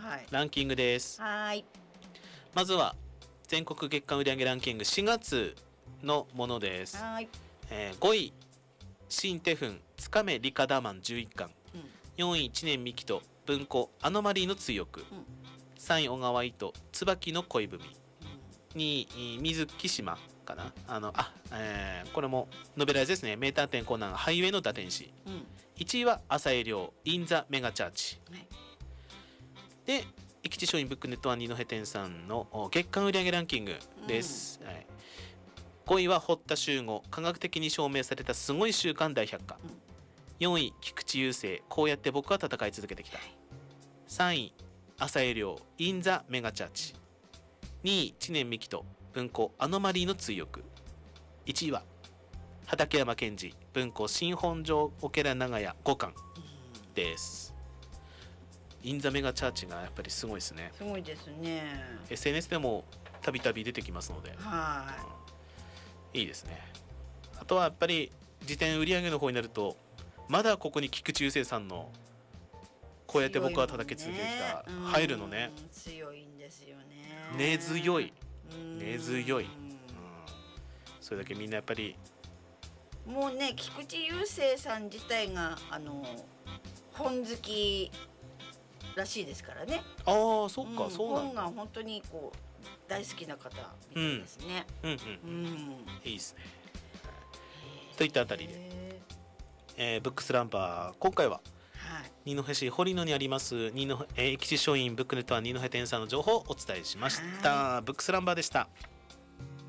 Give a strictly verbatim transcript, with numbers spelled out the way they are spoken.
はい、 ランキングです。 はい。 まずは全国月間売上ランキングしがつのものです。 はい。 えー、ごい新テフンつかめリカダマンじゅういっかん、うん、よんい知念美紀と文庫アノマリーの追憶、うん、さんい小川糸椿の恋文、うん、にい水木島かなあのあ、えー、これもノベライズですね。名探偵コナンハイウェイの打天使、うん、いちいは浅井亮インザメガチャーチ、はい、で生き地商品ブックネットは二戸店さんの月間売上ランキングです、うん、はい、ごいは堀田秀吾科学的に証明されたすごい習慣大百科、うん、よんい菊池雄星こうやって僕は戦い続けてきた、さんい浅井亮インザメガチャーチ、にい知念美紀と文庫アノマリーの追憶、いちいは畠山健二文庫新本庄オケラ長屋ごかんです、うん、インザメガチャーチがやっぱりすごいですね。 すごいですね。 エスエヌエス でもたびたび出てきますので、 はい、 うん、いいですね。あとはやっぱり辞典売上の方になるとまだここに菊池雄星さんのこうやって僕は叩き続けてきた、ね、入るのね。 強いんですよね。 根強い根強い、うん、それだけみんなやっぱりもうね菊池雄星さん自体があの本好きらしいですからね。 ああそっか、うん、そうなんだ。本が本当にこう大好きな方みたいですね。 うんうんうん、うん、いいですね。といったあたりで、えー、ブックスランバー今回は二戸市堀野にあります二戸、えー、生地書院ブックネットは二戸店さんの情報をお伝えしました。ブックスランバーでした。